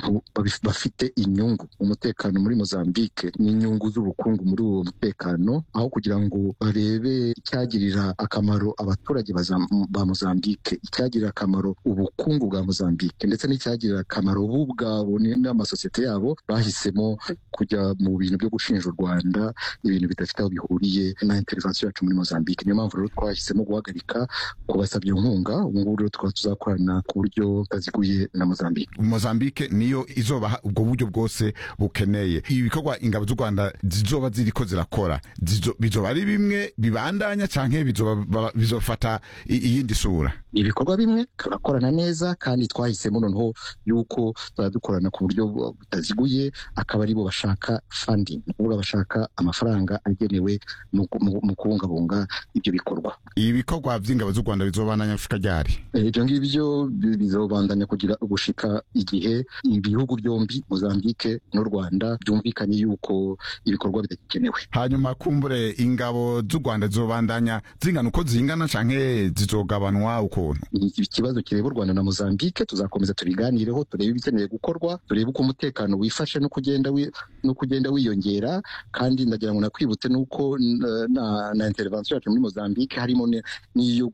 abantu bafite inyungu umutekano muri Mozambique n'inyungu z'ubukungu muri uwo mutekano, aho kugira ngo barebe icyagirira akamaro abaturage ba Mozambique, icyagirira akamaro ubukungu bwa Mozambique ndetse n'icyagirira akamaro bo ubwabo n'amasosiyete yabo, bahisemo kujya mu bintu byo gushinja u Rwanda ibintu bidafite aho bihuriye na intervention yacu muri Mozambique. Niyo mpamvu rero twahisemo guhagarika kubasabye inkunga. Ubu ngubu rero tukaba tuzakorana ku buryo butaziguye na Mozambique niyo izobaha ubwo buryo bwose bukeneye. Ibikorwa ingabo z'u Rwanda zizoba ziriko zirakora bizoba ari bimwe bibandanya canke bizofata iyindi sura? Ibikorwa bimwe turakorana neza, kandi twahisemo noneho yuko turadukorana ku buryo butaziguye, akaba aribo bashaka funding, kuvuga bashaka amafaranga agenewe mu kubungabunga ibyo bikorwa. Ibikorwa by'ingabo z'u Rwanda bizobandanya gushika ryari? Ibyo ngibyo bizobandanya kugira gushika igihe ibihugu byombi Mozambique n'u Rwanda byumvikanye yuko ibikorwa bidagikenewe. Hanyuma kumbure ingabo z'u Rwanda zizobandanya zingana uko zingana canke zizogabanwa ukuntu? Ikibazo kireba u Rwanda na Mozambique tuzakomeza tubiganireho, turebe ibikeneye gukorwa, turebe uko umutekano wifashe no kugenda wiyongera. Kandi ndagira ngo nakwibutse nuko na intervention yacu muri Mozambique harimo n'iyo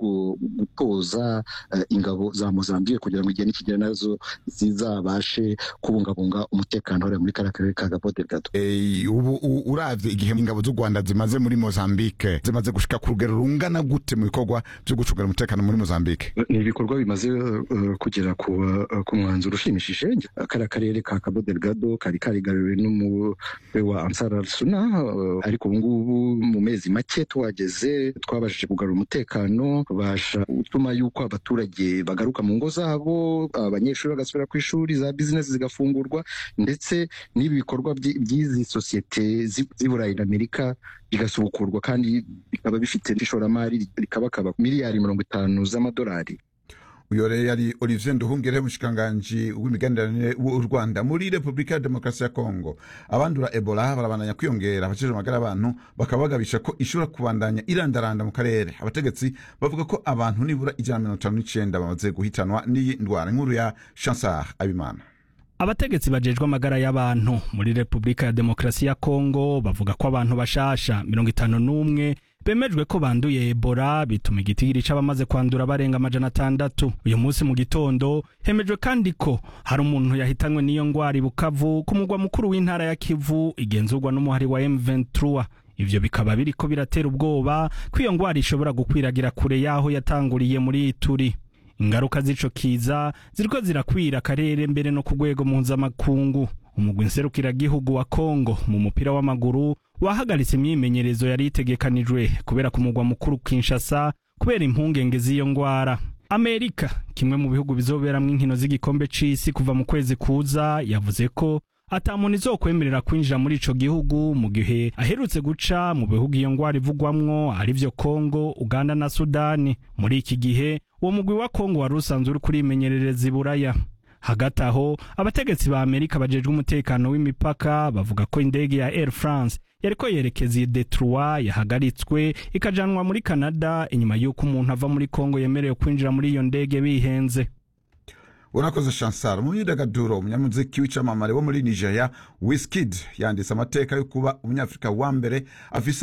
gutoza ingabo za Mozambique kugira ngo igihe nikigera nazo zizabashe kubungabunga umutekano hariya muri karere ka Cabo Delgado. Ubu uravye igihe ingabo z'u Rwanda zimaze muri Mozambique zimaze gushika ku rugero rungana gute mu bikorwa byo gucungira umutekano muri Mozambique? Ni ibikorwa bimaze kugera ku mwanzuro ushimishije. Kara karere ka Cabo Delgado kari karigariwe n'umutwe wa Ansar al-Sunna, ariko ubu ngubu mu mezi make twageze twabashije kugarura umutekano, basha utuma yuko abaturage bagaruka mu ngo zabo, abanyeshuri bagasubira ku ishuri, za business zigafungurwa, ndetse n'ibi bikorwa by'izi sosiyete z'Iburayi na Amerika bigasubukurwa, kandi bikaba bifite ishoramari rikabakaba miliyari 50 z'amadolari. Uyore yari Olivier Nduhungire, mushikanganje w'imigenderanire w'u Rwanda muri Republika ya Demokarasi ya Kongo. Abandura Ebola barabandanya kwiyongera, abajeje amagara abantu bakabagabisha ko ishobora kubandanya irandaranda mu karere. Abategetsi bavuga ko abantu nibura 159 bamaze guhitanwa n'iyi ndwara. Inkuru ya Chansar Abimana. Abategetsi bajejwe amagara y'abantu muri Republika ya Demokarasi ya Kongo bavuga ko abantu bashasha 51 bemejwe ko banduye Ebola, bituma igitigiri c'abamaze kwandura barenga 600. Uyu munsi mu gitondo hemejwe kandi ko hari umuntu yahitanywe n'iyo ngwara Bukavu ku mugwa mukuru w'intara ya Kivu igenzurwa n'umuhari wa M23. Ivyo bikaba biriko biratera ubwoba ko iyo ngwara ishobora gukwiragira kure yaho yatanguriye muri Ituri. Ingaruka z'ico kiza ziriko zirakwira akarere mbere no ku rwego mpuzamakungu. Umugwi nserukiragihugu wa Kongo mu mupira w'amaguru wahagaritse imyimenyerezo yari itegekanijwe kubera ku mugwa mukuru Kinshasa kubera impungenge z'iyo ngwara. Amerika, kimwe mu bihugu bizoberamwo inkino z'igikombe c'isi kuva mu kwezi kuza, yavuze ko atamuntu izokwemerera kwinjira muri ico gihugu mu gihe aherutse guca mu bihugu iyo ngwara ivugwamwo arivyo Kongo, Uganda na Sudani. Muri iki gihe uwo mugwi wa Kongo wari usanzwe uri kurimenyerereza Iburaya. Hagati aho abategetsi ba Amerika bajejwe umutekano w'imipaka bavuga ko indege ya Air France yariko yerekeza i Detroit yahagaritswe ikajanwa muri Canada inyuma y'uko umuntu ava muri Kongo yemerewe kwinjira muri iyo ndege bihenze. Urakoze Chansar. Mu myidagaduro, umunyamuziki w'icamamare wo muri Nigeria Wizkid yanditse amateka yo kuba umunyafrika wa mbere afise